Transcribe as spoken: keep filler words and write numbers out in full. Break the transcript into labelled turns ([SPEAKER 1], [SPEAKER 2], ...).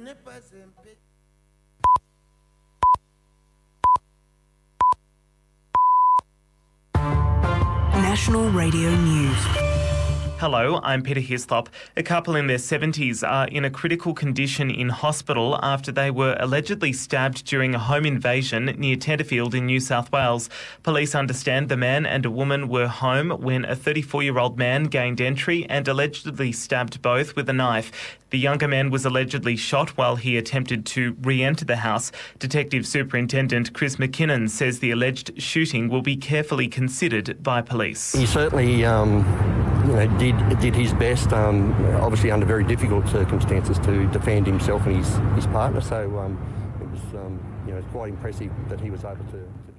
[SPEAKER 1] National Radio News.
[SPEAKER 2] Hello, I'm Peter Hislop. A couple in their seventies are in a critical condition in hospital after they were allegedly stabbed during a home invasion near Tenterfield in New South Wales. Police understand the man and a woman were home when a thirty-four-year-old man gained entry and allegedly stabbed both with a knife. The younger man was allegedly shot while he attempted to re-enter the house. Detective Superintendent Chris McKinnon says the alleged shooting will be carefully considered by police.
[SPEAKER 3] He certainly um, you know, did did his best, um, obviously under very difficult circumstances, to defend himself and his, his partner. So um, it was um, you know, quite impressive that he was able to... to